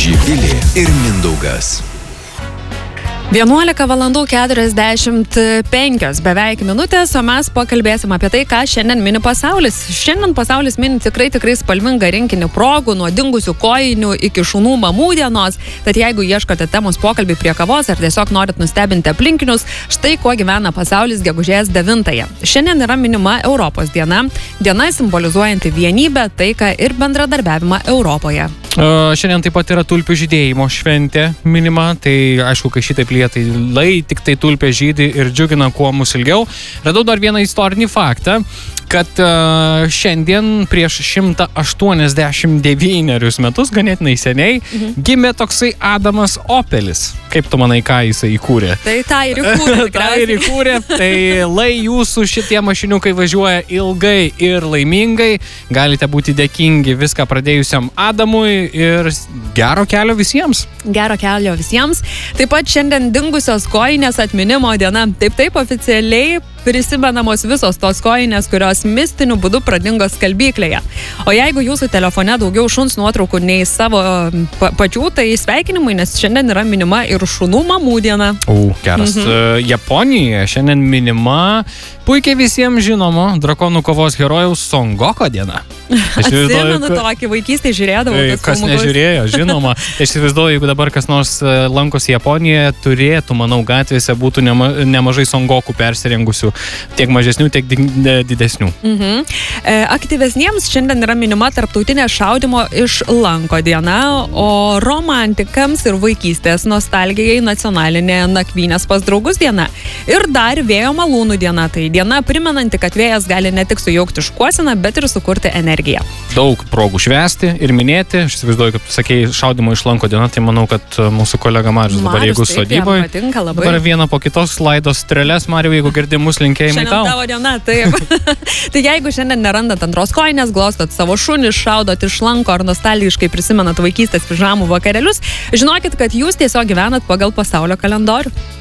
Živilė ir Mindaugas. 11:45 beveik minutės, o mes pakalbėsim apie tai, ką šiandien mini pasaulis. Šiandien pasaulis mini tikrai spalvingą rinkinį progų, nuo dingusių kojinių iki šunų mamų dienos. Tad jeigu ieškote temos pokalbį prie kavos ar tiesiog norit nustebinti aplinkinius, štai kuo gyvena pasaulis gegužės 9. Šiandien yra minima Europos diena. Diena simbolizuojanti vienybę, taiką ir bendradarbiavimą Europoje. Šiandien taip pat yra tulpių žydėjimo šventė minima, tai aišku, kai šitaip lietai tik tai tulpė žydi ir džiugina kuo mus ilgiau. Radau dar vieną istorinį faktą, kad šiandien prieš 189 metus, ganėtinai seniai, gimė toksai Adamas Opelis. Kaip tu manai, ką jisai įkūrė? Tai tą ir įkūrė. Tai lai jūsų šitie mašiniukai važiuoja ilgai ir laimingai, galite būti dėkingi viską pradėjusiam Adamui ir gero kelio visiems. Gero kelio visiems. Taip pat šiandien dingusios kojinės atminimo diena. Taip oficialiai prisimenamos visos tos kojinės, kurios mistiniu būdu pradingo skalbyklėje. O jeigu jūsų telefone daugiau šuns nuotraukų nei savo pačių, tai sveikinimai, nes šiandien yra minima ir šunų mamų diena. Geras. Japonijoje šiandien minima puikiai visiems žinomo drakonų kovos herojaus Son Goko diena. Atsimenu tokį, vaikystėje žiūrėdavau. Kas nežiūrėjo, žinoma. Aš įsivaizduoju, jeigu dabar kas nors lankosi Japonijoje, turėtų, manau, gatvėse būtų nemažai Son Goku persirengusių, tiek mažesnių, tiek didesnių. Aktyvesniems šiandien yra minima tarptautinė šaudymo iš lanko diena, o romantikams ir vaikystės nostalgijai nacionalinė nakvynės pas draugus diena. Ir dar vėjo malūnų diena. Tai diena primenanti, kad vėjas gali ne tik sujaukti šukuoseną, bet ir sukurti energiją. Daug progų švęsti ir minėti. Aš įsivaizduoju, kad sakei šaudymo iš lanko diena, tai manau, kad mūsų kolega Marius dabar, jeigu sodyboje, dabar vieną po kitos laidos streles, Mariau, jeigu girdi mus, linkėjimai tau. Šiandien tavo diena, taip. Tai jeigu šiandien nerandat antros kojinės, glostot savo šunį, šaudot iš lanko ar nostalgiškai prisimenat vaikystės pižamų vakarėlius, žinokit, kad jūs tiesiog gyvenat pagal pasaulio kalendorių.